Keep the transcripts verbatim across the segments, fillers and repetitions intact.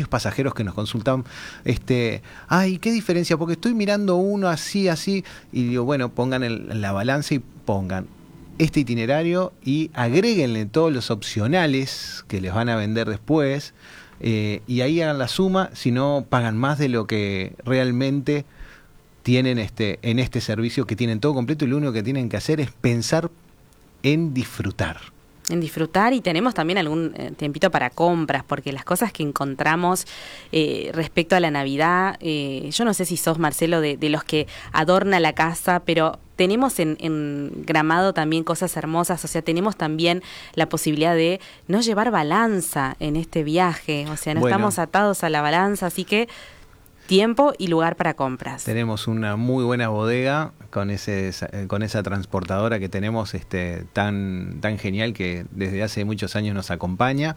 varios pasajeros que nos consultan, este, ay, ¿qué diferencia? Porque estoy mirando uno así, así, y digo, bueno, pongan el, la balanza y pongan este itinerario y agréguenle todos los opcionales que les van a vender después, eh, y ahí hagan la suma, si no pagan más de lo que realmente tienen este, en este servicio, que tienen todo completo, y lo único que tienen que hacer es pensar en disfrutar. En disfrutar, y tenemos también algún eh, tiempito para compras, porque las cosas que encontramos eh, respecto a la Navidad, eh, yo no sé si sos, Marcelo, de, de los que adorna la casa, pero tenemos en, en Gramado también cosas hermosas, o sea, tenemos también la posibilidad de no llevar balanza en este viaje, o sea, no bueno, estamos atados a la balanza, así que tiempo y lugar para compras. Tenemos una muy buena bodega con ese con esa transportadora que tenemos este tan tan genial, que desde hace muchos años nos acompaña,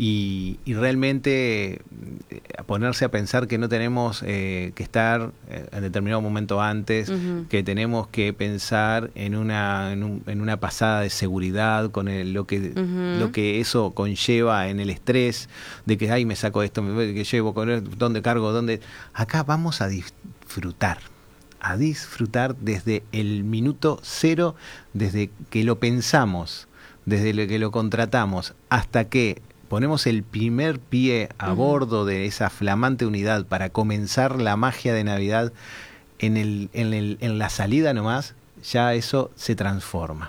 y, y realmente ponerse a pensar que no tenemos eh, que estar en determinado momento antes, uh-huh. que tenemos que pensar en una en, un, en una pasada de seguridad con el, lo que uh-huh. lo que eso conlleva en el estrés de que ay me saco esto, me, que llevo con dónde cargo, dónde. Acá vamos a disfrutar, a disfrutar desde el minuto cero, desde que lo pensamos, desde que lo contratamos, hasta que ponemos el primer pie a uh-huh. bordo de esa flamante unidad para comenzar la magia de Navidad. En, el, en, el, en la salida nomás, ya eso se transforma.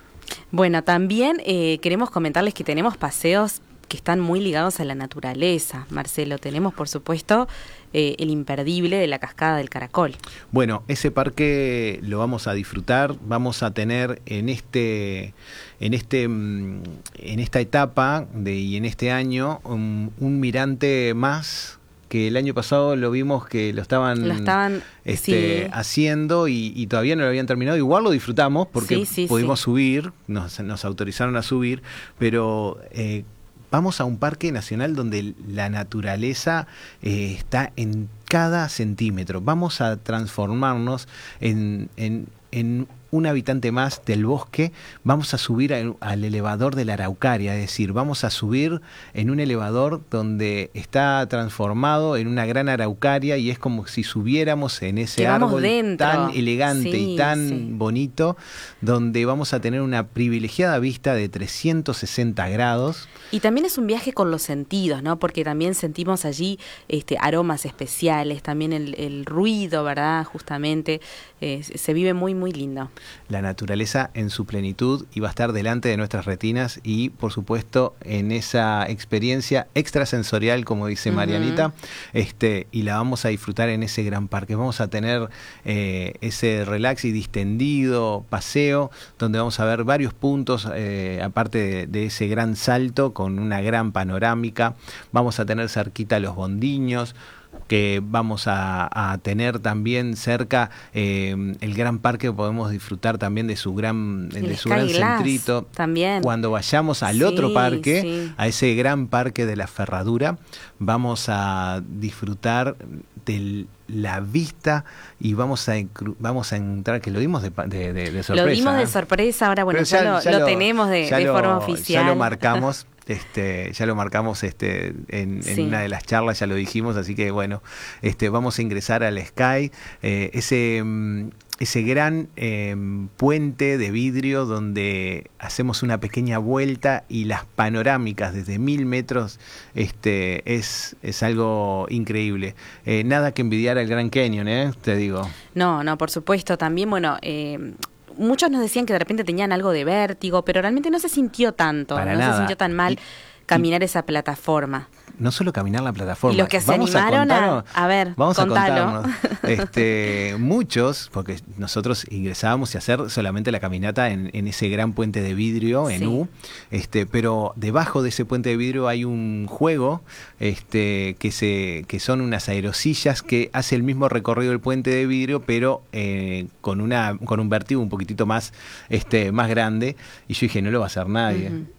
Bueno, también eh, queremos comentarles que tenemos paseos que están muy ligados a la naturaleza, Marcelo. Tenemos, por supuesto, eh, el imperdible de la Cascada del Caracol. Bueno, ese parque lo vamos a disfrutar. Vamos a tener en este, en este, en esta etapa de, y en este año un, un mirante más, que el año pasado lo vimos que lo estaban, lo estaban este, sí. haciendo y, y todavía no lo habían terminado. Igual lo disfrutamos porque sí, sí, pudimos sí. subir, nos, nos autorizaron a subir, pero eh, vamos a un parque nacional donde la naturaleza eh, está en cada centímetro. Vamos a transformarnos en, en, en un habitante más del bosque. Vamos a subir a, al elevador de la Araucaria, es decir, vamos a subir en un elevador donde está transformado en una gran araucaria, y es como si subiéramos en ese Llevamos árbol dentro. tan elegante sí, y tan sí. bonito, donde vamos a tener una privilegiada vista de trescientos sesenta grados. Y también es un viaje con los sentidos, ¿no? Porque también sentimos allí este, aromas especiales, también el, el ruido, ¿verdad? Justamente, eh, se vive muy, muy lindo. La naturaleza en su plenitud, y va a estar delante de nuestras retinas, y por supuesto en esa experiencia extrasensorial, como dice Marianita, uh-huh. este, y la vamos a disfrutar en ese gran parque. Vamos a tener eh, ese relax y distendido paseo, donde vamos a ver varios puntos, eh, aparte de, de ese gran salto, con una gran panorámica. Vamos a tener cerquita los Bondiños, que vamos a, a tener también cerca eh, el gran parque. Podemos disfrutar también de su gran, de su gran centrito. También. Cuando vayamos al sí, otro parque, sí. a ese gran parque de la Ferradura, vamos a disfrutar de la vista, y vamos a vamos a entrar, que lo dimos de, de, de, de sorpresa. Lo dimos ¿eh? de sorpresa, ahora bueno, ya, ya, lo, ya lo, lo tenemos de, de lo, forma oficial. Ya lo marcamos. Este, ya lo marcamos este, en, sí. en una de las charlas, ya lo dijimos, así que bueno, este, vamos a ingresar al Sky, eh, ese, ese gran eh, puente de vidrio donde hacemos una pequeña vuelta, y las panorámicas desde mil metros este, es, es algo increíble. Eh, nada que envidiar al Grand Canyon, ¿eh? Te digo. No, no, por supuesto, también, bueno... Eh, muchos nos decían que de repente tenían algo de vértigo, pero realmente no se sintió tanto, Para no nada. se sintió tan mal y, caminar y, esa plataforma. No solo caminar la plataforma. Y los que se vamos animaron a, a, a ver, vamos contalo. a contarnos. Este, muchos, porque nosotros ingresábamos y hacer solamente la caminata en, en ese gran puente de vidrio en sí. U, este, pero debajo de ese puente de vidrio hay un juego, este, que se, que son unas aerosillas que hace el mismo recorrido del puente de vidrio, pero eh, con una, con un vértigo un poquitito más, este, más grande. Y yo dije, no lo va a hacer nadie. Uh-huh.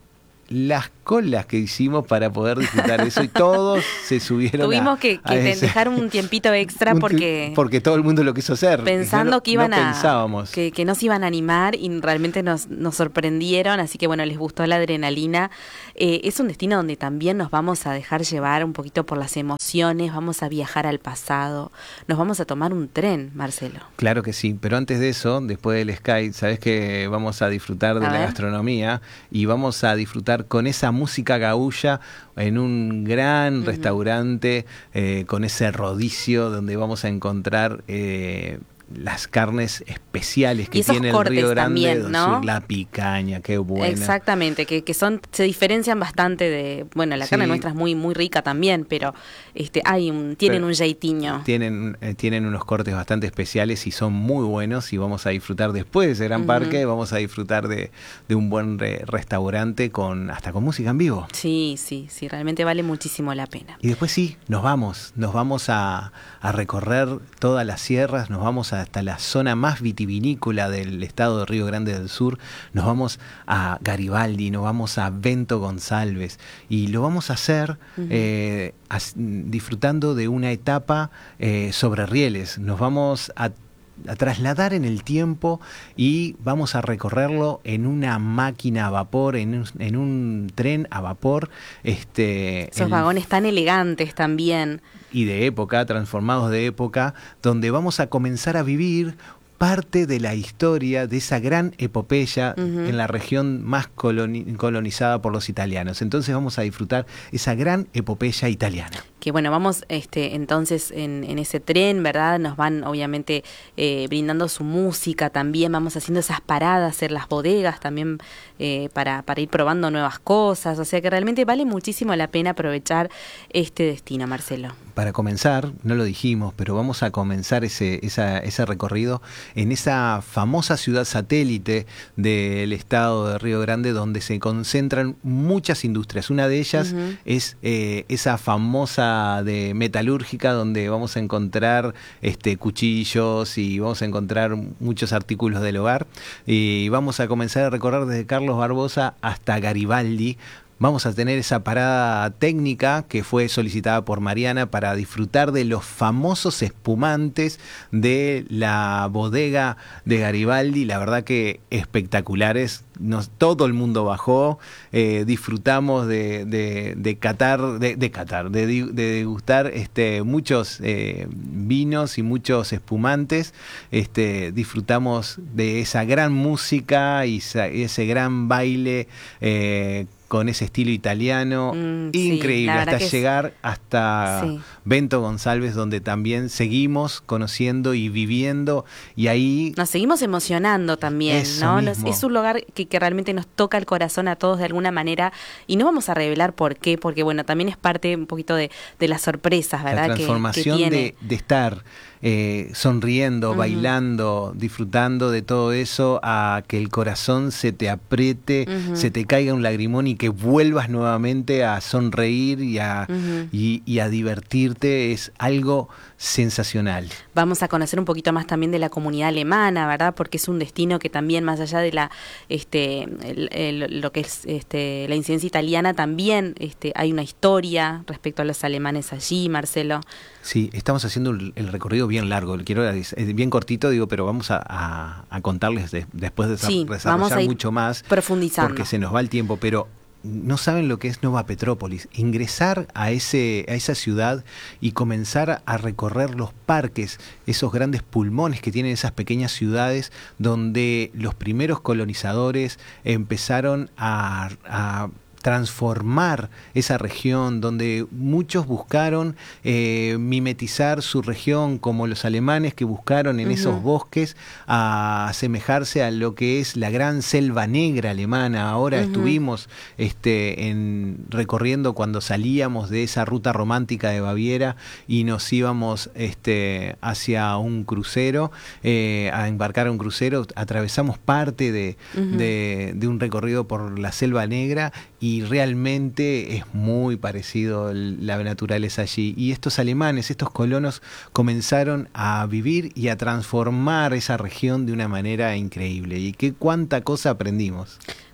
las colas que hicimos para poder disfrutar eso y todos se subieron. Tuvimos a, que, a que ese, dejar un tiempito extra un, porque porque todo el mundo lo quiso hacer. Pensando no, que iban no a pensábamos. que, que nos iban a animar y realmente nos, nos sorprendieron, así que bueno, les gustó la adrenalina. Eh, es un destino donde también nos vamos a dejar llevar un poquito por las emociones, vamos a viajar al pasado, nos vamos a tomar un tren, Marcelo. Claro que sí, pero antes de eso, después del Sky, sabes que vamos a disfrutar de A la ver. gastronomía y vamos a disfrutar con esa música gaúlla en un gran Ujú. restaurante eh, con ese rodicio donde vamos a encontrar eh, las carnes especiales que Y esos tiene el cortes Río Grande también, del ¿no? Sur, la picaña, qué buena. Exactamente, que, que son, se diferencian bastante de, bueno, la Sí. carne nuestra es muy, muy rica también, pero este, hay un, tienen Pero un jeitinho. Tienen, eh, tienen unos cortes bastante especiales y son muy buenos y vamos a disfrutar después de ese gran Ujú. parque, vamos a disfrutar de, de un buen re- restaurante con hasta con música en vivo. Sí, sí, sí, realmente vale muchísimo la pena. Y después sí, nos vamos, nos vamos a, a recorrer todas las sierras, nos vamos hasta la zona más vitivinícola del estado de Río Grande del Sur, nos vamos a Garibaldi, nos vamos a Bento González y lo vamos a hacer Ujú. eh, as- disfrutando de una etapa eh, sobre rieles, nos vamos a a trasladar en el tiempo y vamos a recorrerlo en una máquina a vapor, en un, en un tren a vapor, este, Esos el- vagones tan elegantes también. y de época, transformados de época, donde vamos a comenzar a vivir parte de la historia de esa gran epopeya Ujú. en la región más coloni- colonizada por los italianos. Entonces vamos a disfrutar esa gran epopeya italiana. Que bueno, vamos este entonces en, en ese tren, ¿verdad? Nos van obviamente eh, brindando su música también, vamos haciendo esas paradas en las bodegas también eh, para, para ir probando nuevas cosas, o sea que realmente vale muchísimo la pena aprovechar este destino, Marcelo. Para comenzar, no lo dijimos, pero vamos a comenzar ese, esa, ese recorrido en esa famosa ciudad satélite del estado de Río Grande, donde se concentran muchas industrias. Una de ellas Ujú. es eh, esa famosa de metalúrgica, donde vamos a encontrar este, cuchillos y vamos a encontrar muchos artículos del hogar. Y vamos a comenzar a recorrer desde Carlos Barbosa hasta Garibaldi. Vamos a tener esa parada técnica que fue solicitada por Mariana para disfrutar de los famosos espumantes de la bodega de Garibaldi. La verdad que espectaculares. Nos, todo el mundo bajó, eh, disfrutamos de, de, de catar, de, de catar, de, de degustar este, muchos eh, vinos y muchos espumantes. Este, disfrutamos de esa gran música y esa, ese gran baile eh, con ese estilo italiano, Mm, sí, increíble, la verdad hasta que es- llegar hasta Sí. Bento González, donde también seguimos conociendo y viviendo, y ahí Nos seguimos emocionando también, Eso ¿no? Nos- mismo. es un lugar que, que realmente nos toca el corazón a todos de alguna manera y no vamos a revelar por qué, porque bueno, también es parte un poquito de, de las sorpresas, ¿verdad? la que- que, transformación tiene. de, de estar eh, sonriendo, Ujú. bailando, disfrutando de todo eso, a que el corazón se te apriete, Ujú. se te caiga un lagrimón y que vuelvas nuevamente a sonreír y a, Ujú. y, y a divertirte, es algo sensacional. Vamos a conocer un poquito más también de la comunidad alemana, ¿verdad? Porque es un destino que también, más allá de la este el- el- lo que es este la incidencia italiana, también este hay una historia respecto a los alemanes allí, Marcelo. Sí, estamos haciendo el, el recorrido bien largo, el quiero es bien cortito, digo, pero vamos a, a- a contarles de- después de desa- Sí, desarrollar vamos a ir mucho más, profundizando. porque se nos va el tiempo, pero no saben lo que es Nova Petrópolis. Ingresar a ese a esa ciudad y comenzar a recorrer los parques, esos grandes pulmones que tienen esas pequeñas ciudades donde los primeros colonizadores empezaron a, a transformar esa región, donde muchos buscaron eh, mimetizar su región, como los alemanes que buscaron en Ujú. esos bosques a asemejarse a lo que es la gran selva negra alemana. Ahora Ujú. estuvimos este, en, recorriendo cuando salíamos de esa ruta romántica de Baviera y nos íbamos este, hacia un crucero, eh, a embarcar a un crucero, atravesamos parte de, Ujú. de, de un recorrido por la selva negra y realmente es muy parecido el- la naturaleza allí. Y estos alemanes, estos colonos, comenzaron a vivir y a transformar esa región de una manera increíble. Y qué cuánta cosa aprendimos.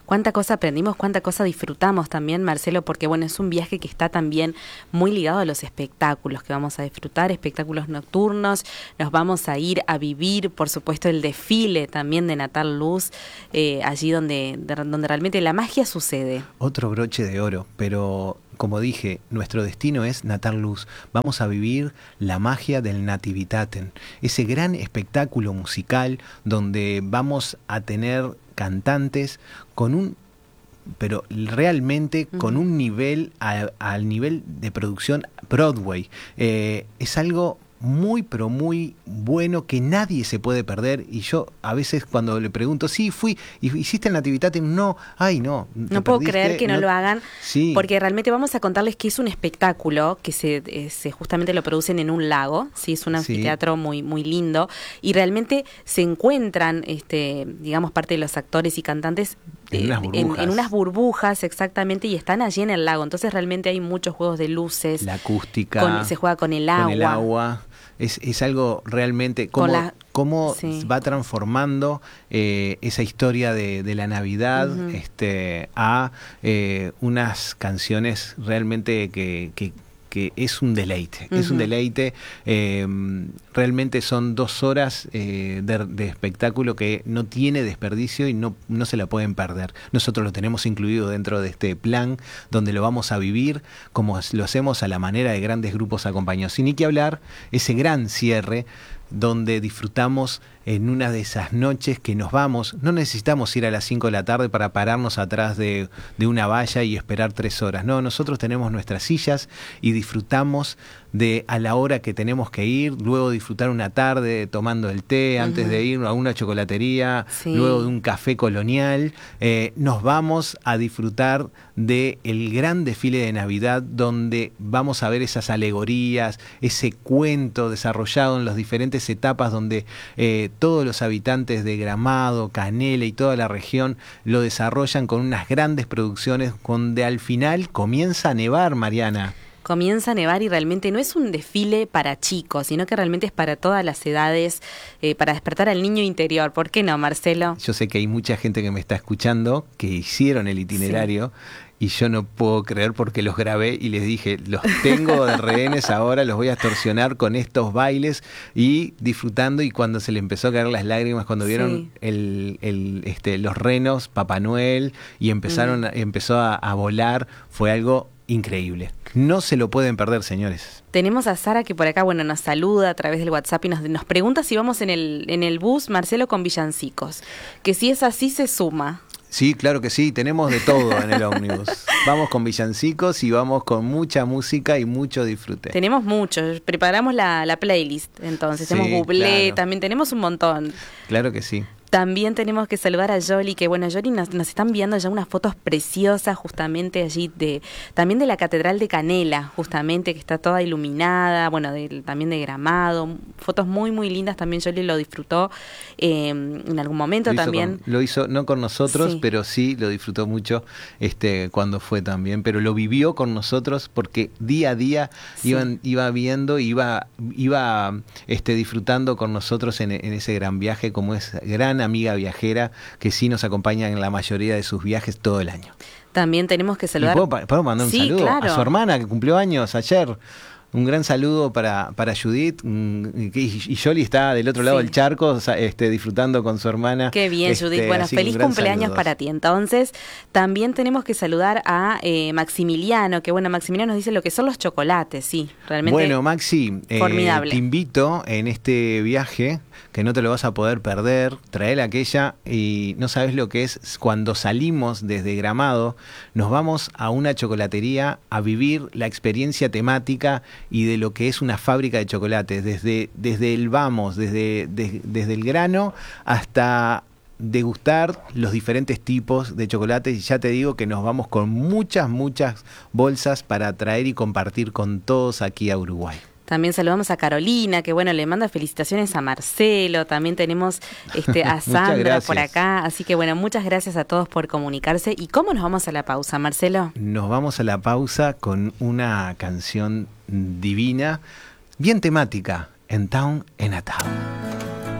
Cuánta cosa aprendimos, cuánta cosa disfrutamos también, Marcelo, porque bueno, es un viaje que está también muy ligado a los espectáculos que vamos a disfrutar, espectáculos nocturnos, nos vamos a ir a vivir, por supuesto, el desfile también de Natal Luz, eh, allí donde, de, donde realmente la magia sucede. Otro broche de oro, pero como dije, nuestro destino es Natal Luz. Vamos a vivir la magia del Nativitaten, ese gran espectáculo musical donde vamos a tener cantantes con un, pero realmente uh-huh. con un nivel, a, al nivel de producción Broadway. Eh, es algo muy, pero muy bueno que nadie se puede perder. Y yo a veces cuando le pregunto, sí, fui, y hiciste el Nativitaten, no, ay, no. No puedo perdiste, creer que no, no lo hagan, sí. Porque realmente vamos a contarles que es un espectáculo que se, eh, se justamente lo producen en un lago, sí, es un anfiteatro sí. muy, muy lindo, y realmente se encuentran, este, digamos, parte de los actores y cantantes en unas burbujas, en, en unas burbujas exactamente, y están allí en el lago. Entonces realmente hay muchos juegos de luces, la acústica, con, se juega con el agua. Con el agua. Es, es algo realmente cómo, la, cómo sí. va transformando eh, esa historia de, de la Navidad uh-huh. este, a eh, unas canciones realmente que, que, que es un deleite, uh-huh. es un deleite. Eh, realmente son dos horas eh, de, de espectáculo que no tiene desperdicio y no, no se la pueden perder. Nosotros lo tenemos incluido dentro de este plan donde lo vamos a vivir como lo hacemos a la manera de grandes grupos acompañados. Y ni que hablar, ese gran cierre donde disfrutamos en una de esas noches que nos vamos, no necesitamos ir a las cinco de la tarde para pararnos atrás de, de una valla y esperar tres horas, no, nosotros tenemos nuestras sillas y disfrutamos de a la hora que tenemos que ir, luego disfrutar una tarde tomando el té, uh-huh. antes de ir a una chocolatería, sí. luego de un café colonial, eh, nos vamos a disfrutar de el gran desfile de Navidad donde vamos a ver esas alegorías, ese cuento desarrollado en las diferentes etapas donde eh, todos los habitantes de Gramado, Canela y toda la región lo desarrollan con unas grandes producciones donde al final comienza a nevar, Mariana. Comienza a nevar y realmente no es un desfile para chicos, sino que realmente es para todas las edades, eh, para despertar al niño interior. ¿Por qué no, Marcelo? Yo sé que hay mucha gente que me está escuchando que hicieron el itinerario. Sí. Y yo no puedo creer porque los grabé y les dije, los tengo de rehenes ahora, los voy a extorsionar con estos bailes y disfrutando. Y cuando se le empezó a caer las lágrimas, cuando vieron sí. el, el, este, los renos, Papá Noel, y empezaron, mm. empezó a, a volar, fue algo increíble. No se lo pueden perder, señores. Tenemos a Sara que por acá, bueno, nos saluda a través del WhatsApp y nos, nos pregunta si vamos en el, en el bus, Marcelo, con villancicos. Que si es así, se suma. Sí, claro que sí, tenemos de todo en el ómnibus. Vamos con villancicos y vamos con mucha música y mucho disfrute. Tenemos mucho, preparamos la, la playlist, entonces, sí, tenemos bublé, claro. también tenemos un montón. Claro que sí. También tenemos que saludar a Yoli, que bueno, Yoli nos, nos están enviando ya unas fotos preciosas justamente allí, de también de la Catedral de Canela, justamente, que está toda iluminada, bueno, de, también de Gramado, fotos muy, muy lindas, también Yoli lo disfrutó eh, en algún momento lo también. Con, lo hizo no con nosotros, sí. pero sí lo disfrutó mucho este cuando fue también, pero lo vivió con nosotros porque día a día sí. iban, iba viendo, iba, iba este, disfrutando con nosotros en, en ese gran viaje, como es gran amiga viajera que sí nos acompaña en la mayoría de sus viajes todo el año. También tenemos que saludar. ¿Puedo, ¿Puedo mandar un sí, saludo claro. a su hermana que cumplió años ayer? Un gran saludo para, para Judith, y, y Yoli está del otro lado sí. del charco, este, disfrutando con su hermana. Qué bien, este, Judith. Bueno, feliz cumpleaños saludos. Para ti. Entonces, también tenemos que saludar a eh, Maximiliano, que bueno, Maximiliano nos dice lo que son los chocolates, sí, realmente. Bueno, Maxi, eh, te invito en este viaje, que no te lo vas a poder perder, traer aquella, y no sabes lo que es cuando salimos desde Gramado, nos vamos a una chocolatería a vivir la experiencia temática y de lo que es una fábrica de chocolates, desde, desde el vamos, desde, de, desde el grano hasta degustar los diferentes tipos de chocolates. Y ya te digo que nos vamos con muchas, muchas bolsas para traer y compartir con todos aquí a Uruguay. También saludamos a Carolina, que bueno, le manda felicitaciones a Marcelo. También tenemos este, a Sandra por acá. Así que bueno, muchas gracias a todos por comunicarse. ¿Y cómo nos vamos a la pausa, Marcelo? Nos vamos a la pausa con una canción divina, bien temática, En Town, en a Town.